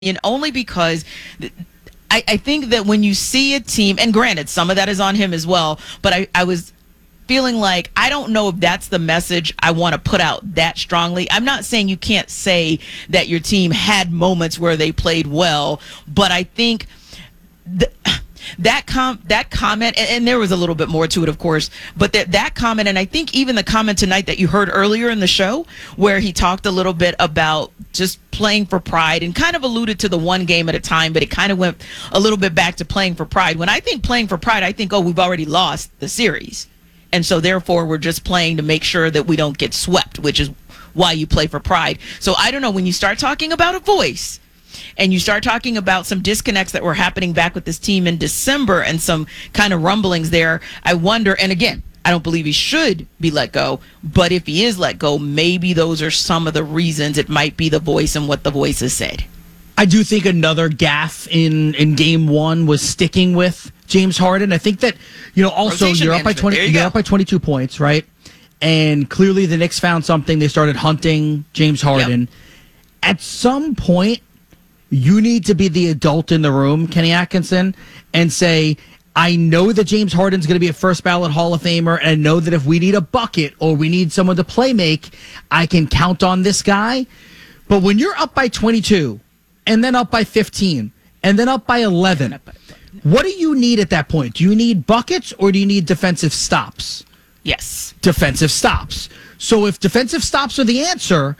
opinion, only because I think that when you see a team, and granted, some of that is on him as well, but I was feeling like I don't know if that's the message I want to put out that strongly. I'm not saying you can't say that your team had moments where they played well, but I think that comment, and there was a little bit more to it, of course, but that comment, and I think even the comment tonight that you heard earlier in the show, where he talked a little bit about just playing for pride and kind of alluded to the one game at a time, but it kind of went a little bit back to playing for pride. When I think playing for pride, I think, oh, we've already lost the series. And so therefore we're just playing to make sure that we don't get swept, which is why you play for pride. So I don't know, when you start talking about a voice and you start talking about some disconnects that were happening back with this team in December and some kind of rumblings there, I wonder, and again, I don't believe he should be let go, but if he is let go, maybe those are some of the reasons. It might be the voice and what the voice has said. I do think another gaffe in game one was sticking with James Harden. I think that, also you're up by 22 points, right? And clearly the Knicks found something. They started hunting James Harden. Yep. At some point, you need to be the adult in the room, Kenny Atkinson, and say, I know that James Harden's going to be a first ballot Hall of Famer, and I know that if we need a bucket or we need someone to play make, I can count on this guy. But when you're up by 22 and then up by 15 and then up by 11, what do you need at that point? Do you need buckets or do you need defensive stops? Yes. Defensive stops. So if defensive stops are the answer,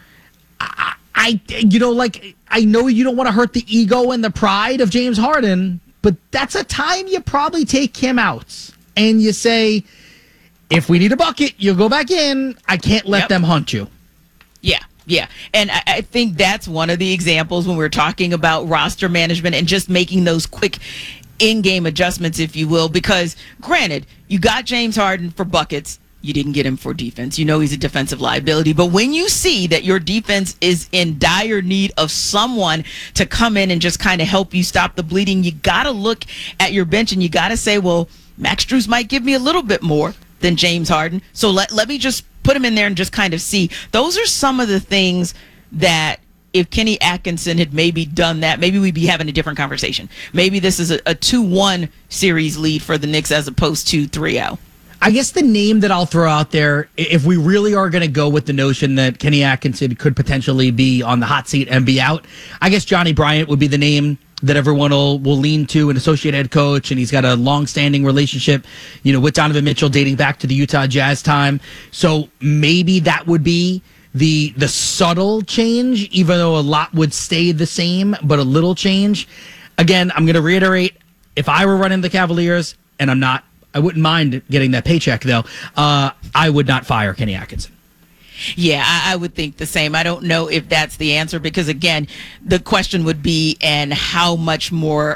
I know you don't want to hurt the ego and the pride of James Harden, but that's a time you probably take him out and you say, if we need a bucket, you'll go back in. I can't let them hunt you. Yeah. And I think that's one of the examples when we're talking about roster management and just making those quick in-game adjustments, if you will, because granted, you got James Harden for buckets. You didn't get him for defense. You know he's a defensive liability. But when you see that your defense is in dire need of someone to come in and just kind of help you stop the bleeding, you got to look at your bench and you got to say, well, Max Strus might give me a little bit more than James Harden. So let me just put him in there and just kind of see. Those are some of the things that if Kenny Atkinson had maybe done that, maybe we'd be having a different conversation. Maybe this is a 2-1 series lead for the Knicks as opposed to 3-0. I guess the name that I'll throw out there, if we really are going to go with the notion that Kenny Atkinson could potentially be on the hot seat and be out, I guess Johnny Bryant would be the name that everyone will lean to, an associate head coach, and he's got a long-standing relationship, with Donovan Mitchell dating back to the Utah Jazz time. So maybe that would be the subtle change, even though a lot would stay the same, but a little change. Again, I'm going to reiterate, if I were running the Cavaliers, and I'm not, I wouldn't mind getting that paycheck, though. I would not fire Kenny Atkinson. Yeah, I would think the same. I don't know if that's the answer because, again, the question would be, and how much more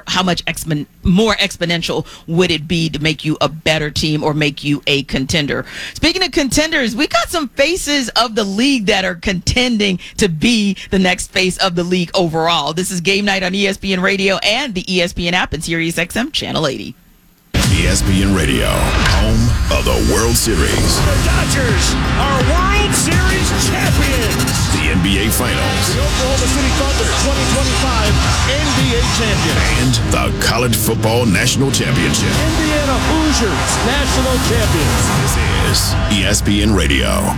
exponential would it be to make you a better team or make you a contender? Speaking of contenders, we got some faces of the league that are contending to be the next face of the league overall. This is Game Night on ESPN Radio and the ESPN app and Sirius XM Channel 80. ESPN Radio, home of the World Series. The Dodgers are World Series champions. The NBA Finals. The Oklahoma City Thunder 2025 NBA champion. And the College Football National Championship. Indiana Hoosiers national champions. This is ESPN Radio.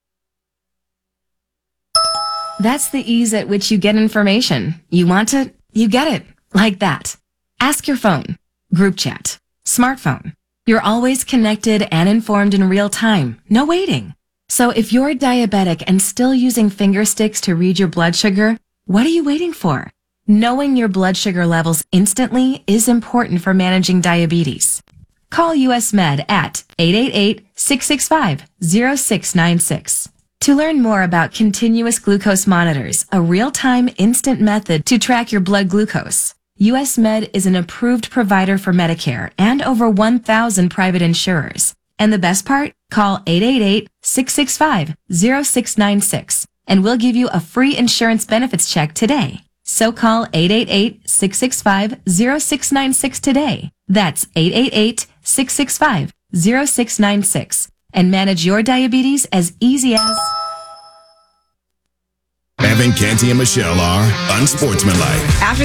That's the ease at which you get information. You want it, you get it. Like that. Ask your phone. Group chat. Smartphone. You're always connected and informed in real time. No waiting. So if you're diabetic and still using finger sticks to read your blood sugar, what are you waiting for? Knowing your blood sugar levels instantly is important for managing diabetes. Call US Med at 888-665-0696. To learn more about continuous glucose monitors, a real-time instant method to track your blood glucose. US Med is an approved provider for Medicare and over 1,000 private insurers. And the best part? Call 888-665-0696 and we'll give you a free insurance benefits check today. So call 888-665-0696 today. That's 888-665-0696 and manage your diabetes as easy as... Kevin, Canty, and Michelle are unsportsmanlike. After